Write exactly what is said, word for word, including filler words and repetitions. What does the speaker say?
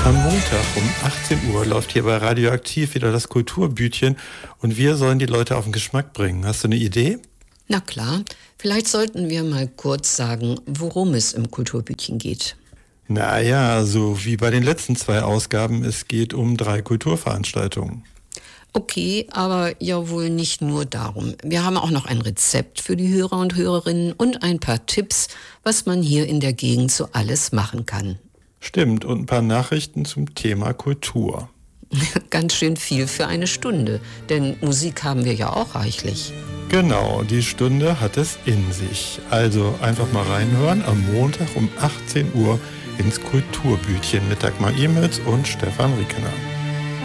Am Montag um achtzehn Uhr läuft hier bei Radioaktiv wieder das Kulturbütchen und wir sollen die Leute auf den Geschmack bringen. Hast du eine Idee? Na klar, vielleicht sollten wir mal kurz sagen, worum es im Kulturbütchen geht. Naja, so wie bei den letzten zwei Ausgaben, es geht um drei Kulturveranstaltungen. Okay, aber ja wohl nicht nur darum. Wir haben auch noch ein Rezept für die Hörer und Hörerinnen und ein paar Tipps, was man hier in der Gegend so alles machen kann. Stimmt, und ein paar Nachrichten zum Thema Kultur. Ganz schön viel für eine Stunde, denn Musik haben wir ja auch reichlich. Genau, die Stunde hat es in sich. Also einfach mal reinhören am Montag um achtzehn Uhr ins Kulturbütchen mit Dagmar Imitz und Stefan Riekener.